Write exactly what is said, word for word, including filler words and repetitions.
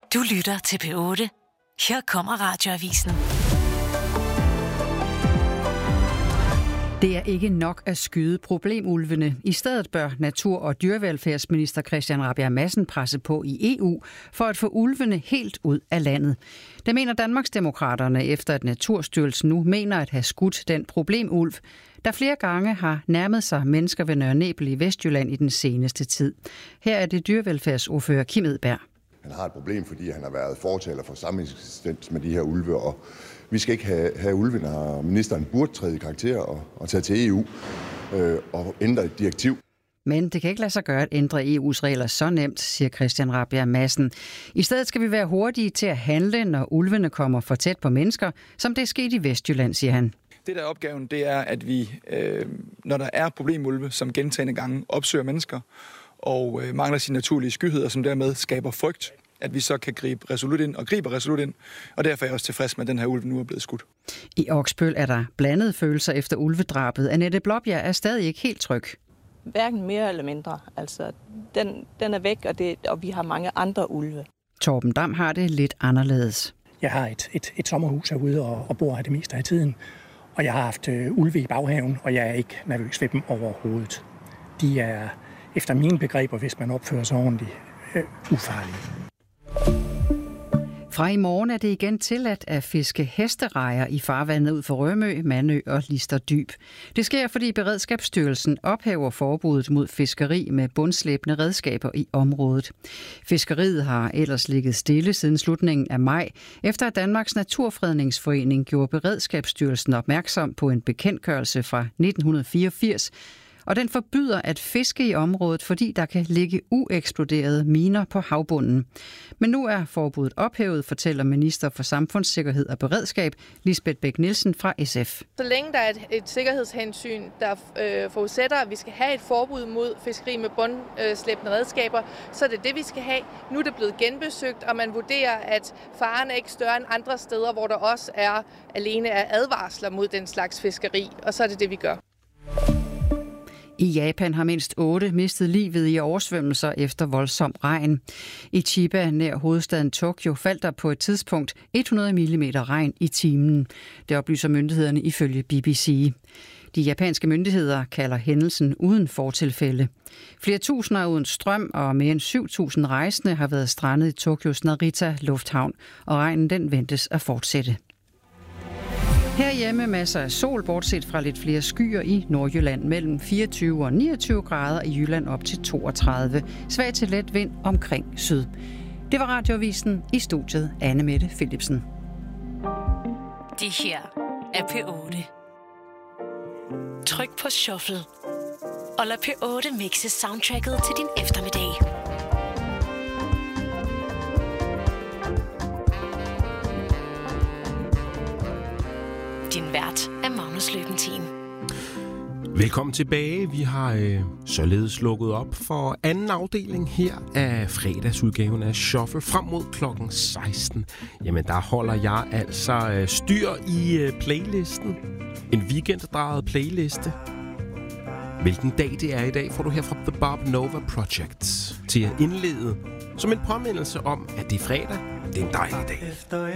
Du lytter til P otte. Her kommer Radioavisen. Det er ikke nok at skyde problemulvene. I stedet bør natur- og dyrevelfærdsminister Christian Rabjerg Madsen presse på i E U for at få ulvene helt ud af landet. Det mener Danmarksdemokraterne efter, at Naturstyrelsen nu mener at have skudt den problemulv, der flere gange har nærmet sig mennesker ved Nørre Nebel i Vestjylland i den seneste tid. Her er det dyrevelfærdsordfører Kim Edberg. Han har et problem, fordi han har været fortaler for sameksistens med de her ulve, og vi skal ikke have, have ulvene, og ministeren burde træde i karakter og, og tage til E U øh, og ændre et direktiv. Men det kan ikke lade sig gøre at ændre E U's regler så nemt, siger Christian Rabjerg Madsen. I stedet skal vi være hurtige til at handle, når ulvene kommer for tæt på mennesker, som det er sket i Vestjylland, siger han. Det der er opgaven, det er, at vi, øh, når der er problemulve, som gentagne gange opsøger mennesker, og øh, mangler sine naturlige skyheder, som dermed skaber frygt, at vi så kan gribe resolut ind og griber resolut ind. Og derfor er jeg også tilfreds med, at den her ulv nu er blevet skudt. I Oksbøl er der blandede følelser efter ulvedrabet. Annette Blåbjerg er stadig ikke helt tryg. Hverken mere eller mindre. Altså, den, den er væk, og, det, og vi har mange andre ulve. Torben Dam har det lidt anderledes. Jeg har et, et, et sommerhus herude og, og bor her det meste af tiden. Og jeg har haft øh, ulve i baghaven, og jeg er ikke nervøs ved dem overhovedet. De er efter mine begreber, hvis man opfører sig ordentligt, øh, ufarlige. Fra i morgen er det igen tilladt at fiske hesterejer i farvandet ud for Rømø, Mandø og Lister Dyb. Det sker, fordi Beredskabsstyrelsen ophæver forbuddet mod fiskeri med bundslæbende redskaber i området. Fiskeriet har ellers ligget stille siden slutningen af maj, efter at Danmarks Naturfredningsforening gjorde Beredskabsstyrelsen opmærksom på en bekendtgørelse fra nitten fireogfirs, og den forbyder at fiske i området, fordi der kan ligge ueksploderede miner på havbunden. Men nu er forbuddet ophævet, fortæller minister for Samfundssikkerhed og Beredskab, Lisbeth Bech-Nielsen fra S F. Så længe der er et, et sikkerhedshensyn, der øh, forudsætter, at vi skal have et forbud mod fiskeri med bundslæbende redskaber, så er det det, vi skal have. Nu er det blevet genbesøgt, og man vurderer, at faren er ikke større end andre steder, hvor der også er alene er advarsler mod den slags fiskeri, og så er det det, vi gør. I Japan har mindst otte mistet livet i oversvømmelser efter voldsom regn. I Chiba, nær hovedstaden Tokyo, faldt der på et tidspunkt hundrede millimeter regn i timen. Det oplyser myndighederne ifølge B B C. De japanske myndigheder kalder hændelsen uden fortilfælde. Flere tusinder er uden strøm, og mere end syv tusind rejsende har været strandet i Tokyos Narita lufthavn, og regnen den ventes at fortsætte. Herhjemme masser af sol, bortset fra lidt flere skyer i Nordjylland, mellem fireogtyve og niogtyve grader, i Jylland op til toogtredive. Svag til let vind omkring syd. Det var Radioavisen, i studiet Anne Mette Philipsen. Det her er P otte. Tryk på shuffle og lad P otte mixe soundtracket til din eftermiddag. Din vært er Magnus Løbentin. Velkommen tilbage. Vi har øh, således lukket op for anden afdeling her af fredagsudgaven af Shuffle frem mod klokken seksten. Jamen, der holder jeg altså øh, styr i øh, playlisten. En weekenddrejet playliste. Hvilken dag det er i dag, får du her fra The Bob Nova Project til at indlede som en påmindelse om, at det er fredag. Det er en dejlig dag.